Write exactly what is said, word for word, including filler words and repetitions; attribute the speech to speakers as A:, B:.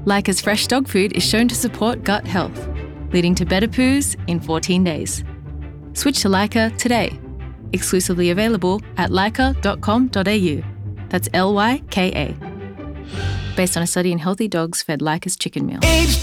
A: Lyca's fresh dog food is shown to support gut health, leading to better poos in fourteen days. Switch to Lyca today. Exclusively available at lyca dot com dot a u. That's L Y K A. Based on a study in healthy dogs fed Lyca's chicken meal.